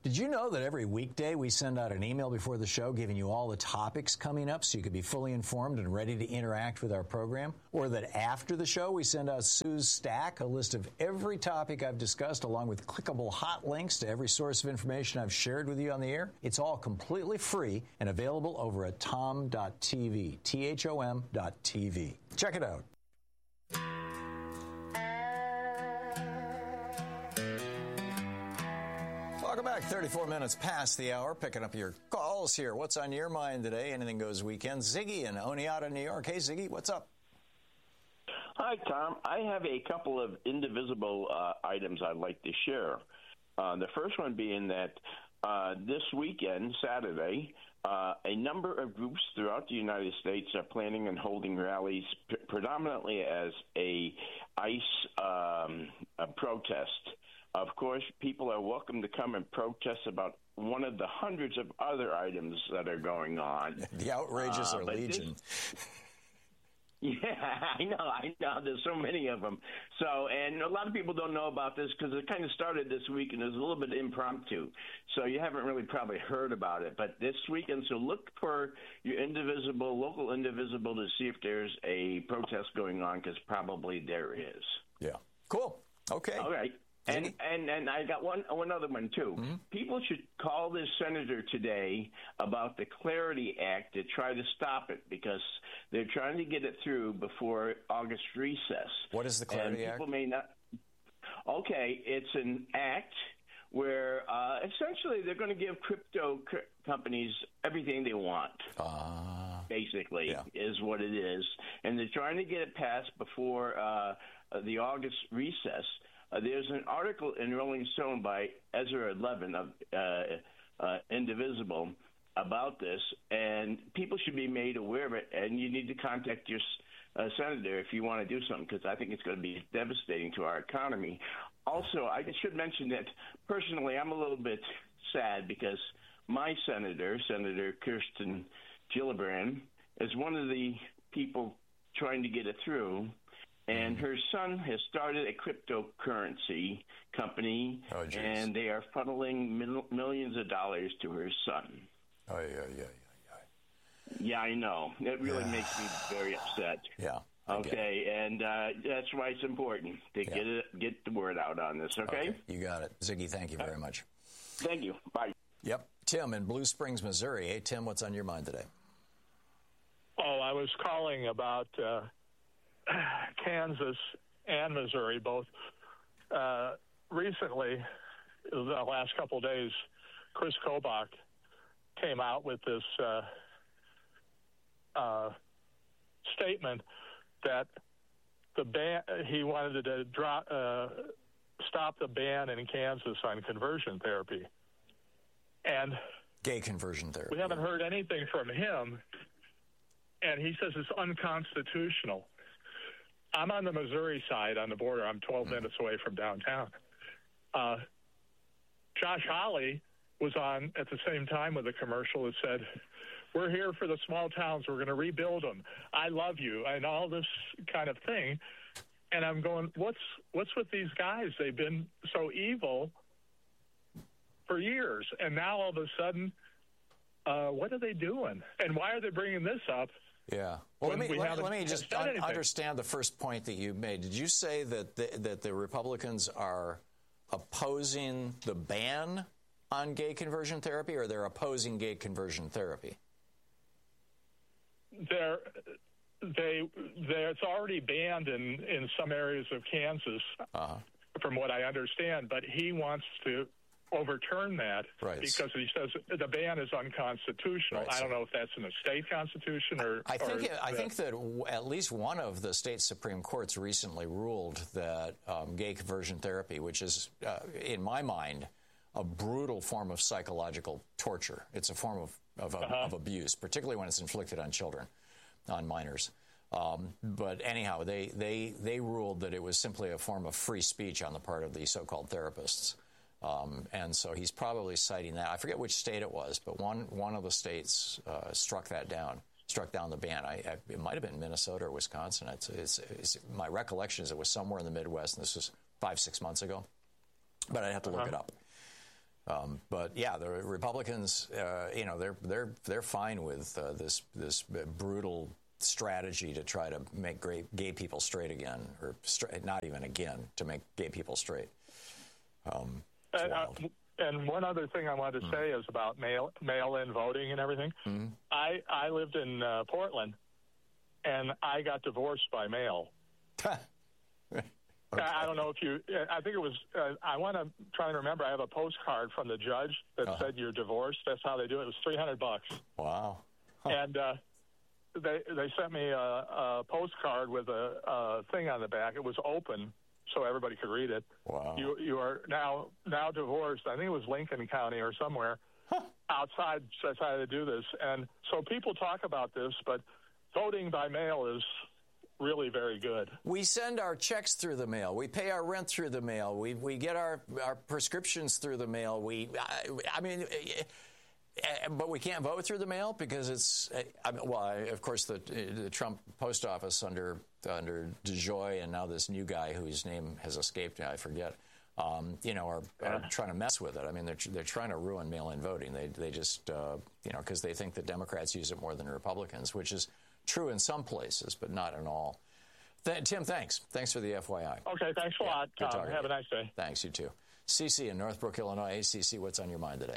Did you know that every weekday we send out an email before the show giving you all the topics coming up so you could be fully informed and ready to interact with our program? Or that after the show we send out Sue's Stack, a list of every topic I've discussed along with clickable hot links to every source of information I've shared with you on the air? It's all completely free and available over at tom.tv, THOM.tv. Check it out. Welcome back. 34 minutes past the hour. Picking up your calls here. What's on your mind today? Anything Goes weekend. Ziggy in Oneonta, New York. Hey, Ziggy, what's up? Hi, Tom. I have a couple of indivisible items I'd like to share. The first one being that this weekend, Saturday, a number of groups throughout the United States are planning on holding rallies predominantly as a ICE protest. Of course, people are welcome to come and protest about one of the hundreds of other items that are going on. The outrages are legion. Yeah, I know. There's so many of them. So, and a lot of people don't know about this because it kind of started this week and it was a little bit impromptu. So you haven't really probably heard about it. But this weekend, so look for your local indivisible to see if there's a protest going on, because probably there is. Yeah. Cool. Okay. All right. And I got one other one, too. Mm-hmm. People should call this senator today about the Clarity Act to try to stop it, because they're trying to get it through before August recess. What is the Clarity Act? People may not. Okay, it's an act where essentially they're going to give crypto companies everything they want. Basically, is what it is. And they're trying to get it passed before the August recess. There's an article in Rolling Stone by Ezra Levin of Indivisible about this, and people should be made aware of it, and you need to contact your senator if you want to do something, because I think it's going to be devastating to our economy. Also, I should mention that personally I'm a little bit sad because my senator, Senator Kirsten Gillibrand, is one of the people trying to get it through. And her son has started a cryptocurrency company, and they are funneling millions of dollars to her son. Yeah, I know. It really makes me very upset. Yeah. Okay, and that's why it's important to get the word out on this, okay? You got it. Ziggy, thank you very much. Thank you. Bye. Yep. Tim in Blue Springs, Missouri. Hey, Tim, what's on your mind today? Oh, I was calling about Kansas and Missouri both. Recently, the last couple of days, Chris Kobach came out with this statement that the ban, he wanted to stop the ban in Kansas on conversion therapy. And gay conversion therapy. We haven't heard anything from him, and he says it's unconstitutional. I'm on the Missouri side on the border. I'm 12 minutes away from downtown. Josh Hawley was on at the same time with a commercial that said, "We're here for the small towns. We're going to rebuild them. I love you," and all this kind of thing. And I'm going, what's with these guys? They've been so evil for years, and now all of a sudden, what are they doing? And why are they bringing this up? Yeah. Well, let me just understand the first point that you made. Did you say that the Republicans are opposing the ban on gay conversion therapy, or they're opposing gay conversion therapy? It's already banned in some areas of Kansas, from what I understand. But he wants to overturn that because he says the ban is unconstitutional. I don't know if that's in the state constitution or. I think that at least one of the state Supreme Courts recently ruled that gay conversion therapy, which is in my mind a brutal form of psychological torture. It's a form of abuse, particularly when it's inflicted on children, on minors. But anyhow, they ruled that it was simply a form of free speech on the part of the so-called therapists. And so he's probably citing that. I forget which state it was, but one of the states struck down the ban. It might have been Minnesota or Wisconsin. It's my recollection is it was somewhere in the Midwest, and this was 5-6 months ago. But I'd have to look it up. But yeah, the Republicans, they're fine with this brutal strategy to try to make gay people straight again, or not even again, to make gay people straight. And one other thing I wanted to say is about mail-in voting and everything. Mm-hmm. I lived in Portland, and I got divorced by mail. Okay. I don't know if I think it was, I want to try and remember, I have a postcard from the judge that said you're divorced. That's how they do it. It was $300. Wow. Huh. And they sent me a postcard with a thing on the back. It was open, so everybody could read it. Wow. You are now divorced. I think it was Lincoln County or somewhere outside decided to do this. And so people talk about this, but voting by mail is really very good. We send our checks through the mail. We pay our rent through the mail. We get our prescriptions through the mail. But we can't vote through the mail because it's, of course, the Trump post office under DeJoy and now this new guy whose name has escaped me, I forget, are trying to mess with it. I mean, they're trying to ruin mail-in voting. They just, because they think the Democrats use it more than Republicans, which is true in some places, but not in all. Tim, thanks. Thanks for the FYI. Okay, thanks a lot, Tom. Have a nice day. Thanks, you too. CC in Northbrook, Illinois. CC, what's on your mind today?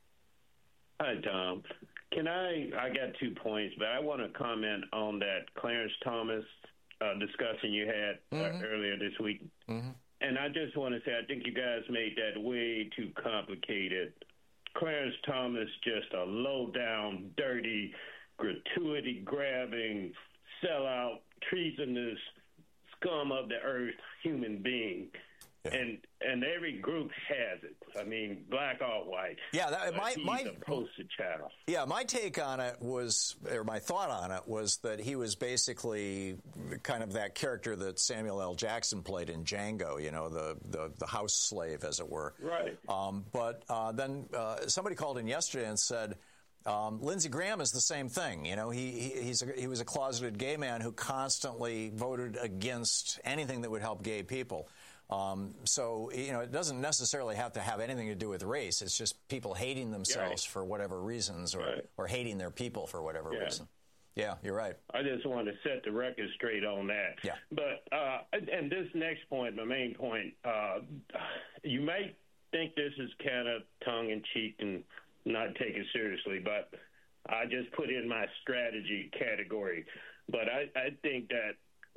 Hi, Tom. I got 2 points, but I want to comment on that Clarence Thomas discussion you had earlier this week. Mm-hmm. And I just want to say, I think you guys made that way too complicated. Clarence Thomas, just a low-down, dirty, gratuity-grabbing, sellout, treasonous, scum of the earth human being. Yeah. And every group has it. I mean, black or white. Yeah, he's a poster child. Yeah, my take on it was, or my thought on it was that he was basically kind of that character that Samuel L. Jackson played in Django. The house slave, as it were. Right. But then somebody called in yesterday and said, Lindsey Graham is the same thing. He was a closeted gay man who constantly voted against anything that would help gay people. So it doesn't necessarily have to have anything to do with race. It's just people hating themselves for whatever reasons, or hating their people for whatever reason. Yeah, you're right. I just want to set the record straight on that. Yeah. But and this next point, my main point, you might think this is kind of tongue-in-cheek and not take it seriously, but I just put in my strategy category. But I think that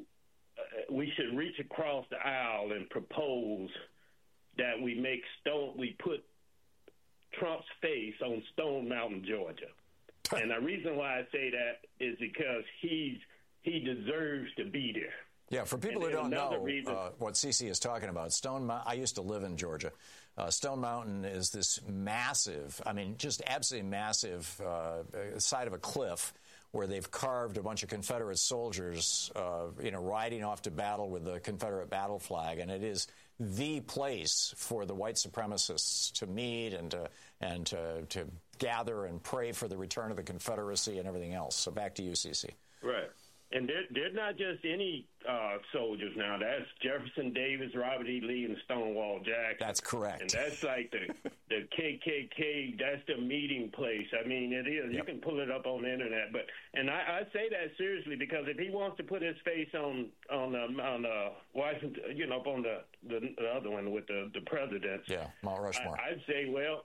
we should reach across the aisle and propose that we put Trump's face on Stone Mountain, Georgia. And the reason why I say that is because he deserves to be there. Yeah, for people who don't know what CC is talking about, I used to live in Georgia. Stone Mountain is this massive, just absolutely massive side of a cliff where they've carved a bunch of Confederate soldiers, riding off to battle with the Confederate battle flag, and it is the place for the white supremacists to meet and to gather and pray for the return of the Confederacy and everything else. So back to you, CC. Right. And they're not just any soldiers now. That's Jefferson Davis, Robert E. Lee, and Stonewall Jackson. That's correct. And that's like the KKK. That's the meeting place. I mean, it is. Yep. You can pull it up on the internet. And I say that seriously because if he wants to put his face on Washington, up on the other one with the presidents. Yeah, Mount Rushmore. I'd say, well,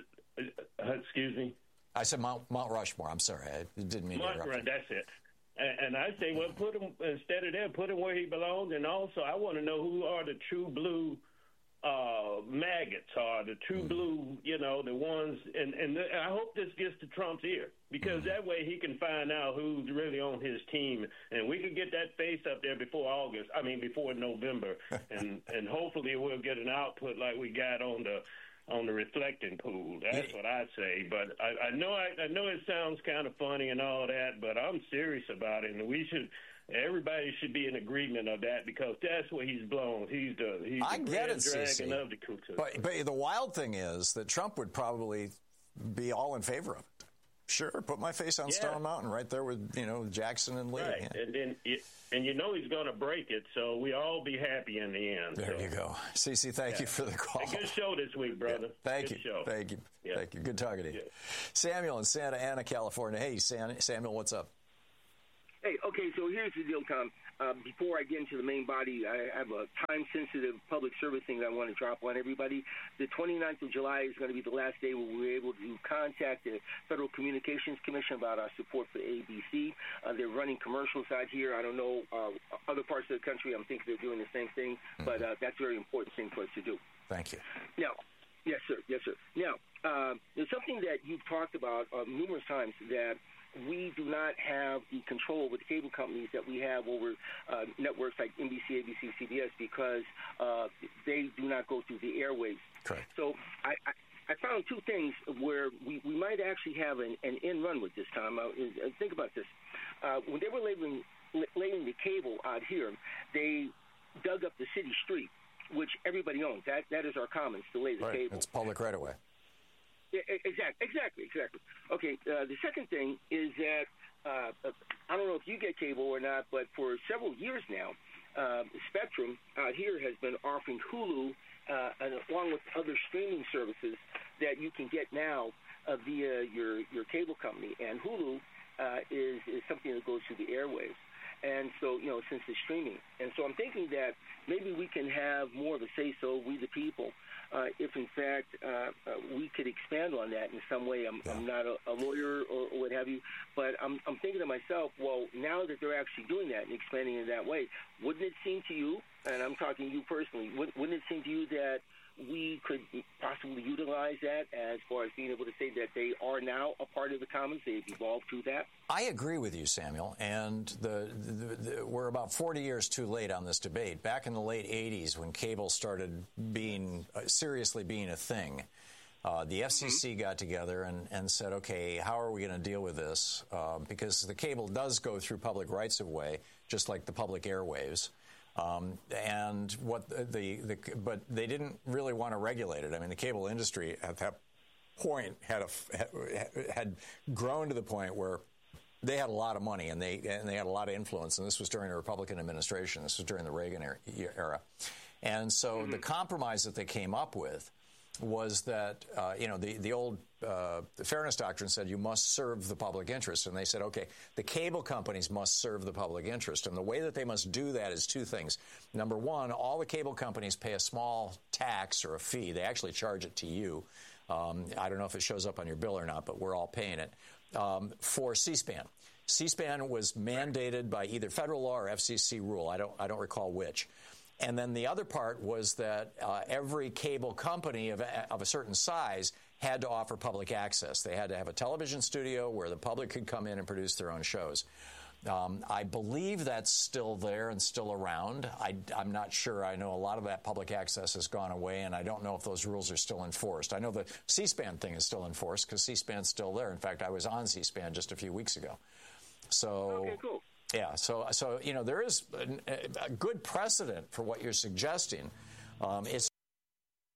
excuse me. I said Mount Rushmore. I'm sorry, I didn't mean to interrupt. Right, that's it. And I say, well, put him instead of there, put him where he belongs. And also, I want to know who are the true blue maggots, or the true blue, the ones. And I hope this gets to Trump's ear because that way he can find out who's really on his team, and we can get that face up there before November, and hopefully we'll get an output like we got on the reflecting pool. That's what I say. But I know it sounds kind of funny and all that, but I'm serious about it, and everybody should be in agreement of that because that's what he's blown. He's the grand dragon of the Ku Klux. But the wild thing is that Trump would probably be all in favor of it. Sure, put my face on Stone Mountain right there with, Jackson and Lee. Right, Yeah. and then he's going to break it, so we all be happy in the end. There you go. CC, thank you for the call. A good show this week, brother. Thank Good you. show. Thank you. Yeah. Thank you. Good talking to you. Yeah. Samuel in Santa Ana, California. Hey, Samuel, what's up? Hey, okay, so here's the deal, Tom. Before I get into the main body, I have a time-sensitive public service thing that I want to drop on everybody. The 29th of July is going to be the last day where we're able to contact the Federal Communications Commission about our support for ABC. They're running commercials out here. I don't know other parts of the country. I'm thinking they're doing the same thing, but that's a very important thing for us to do. Thank you. Now, yes, sir. Yes, sir. Now, there's something that you've talked about numerous times, that we do not have the control with the cable companies that we have over networks like NBC, ABC, CBS, because they do not go through the airwaves. Correct. So I found two things where we might actually have an end run with this, Tom. Think about this. When they were laying the cable out here, they dug up the city street, which everybody owns. That is our commons to lay the cable. It's public right away. Yeah, exactly. Okay, the second thing is that I don't know if you get cable or not, but for several years now, Spectrum out here has been offering Hulu, and along with other streaming services that you can get now via your cable company. And Hulu is something that goes through the airwaves. And so, since it's streaming. And so I'm thinking that maybe we can have more of a say-so, we the people, if in fact we could expand on that in some way. I'm not a lawyer or what have you, but I'm thinking to myself, well, now that they're actually doing that and expanding in that way, wouldn't it seem to you, and I'm talking to you personally, wouldn't it seem to you that we could possibly utilize that as far as being able to say that they are now a part of the commons, they've evolved to that? I agree with you, Samuel, and we're about 40 years too late on this debate. Back in the late 80s, when cable started being seriously being a thing, the FCC got together and said, okay, how are we going to deal with this? Because the cable does go through public rights of way, just like the public airwaves. But they didn't really want to regulate it. I mean, the cable industry at that point had grown to the point where they had a lot of money and they had a lot of influence. And this was during a Republican administration. This was during the Reagan era. And so the compromise that they came up with was that, the old fairness doctrine said you must serve the public interest. And they said, okay, the cable companies must serve the public interest. And the way that they must do that is two things. Number one, all the cable companies pay a small tax or a fee. They actually charge it to you. I don't know if it shows up on your bill or not, but we're all paying it, for C-SPAN. C-SPAN was mandated by either federal law or FCC rule. I don't recall which. And then the other part was that every cable company of a certain size had to offer public access. They had to have a television studio where the public could come in and produce their own shows. I believe that's still there and still around. I'm not sure. I know a lot of that public access has gone away, and I don't know if those rules are still enforced. I know the C-SPAN thing is still enforced because C-SPAN's still there. In fact, I was on C-SPAN just a few weeks ago. So. Okay, cool. Yeah, so there is a good precedent for what you're suggesting. It's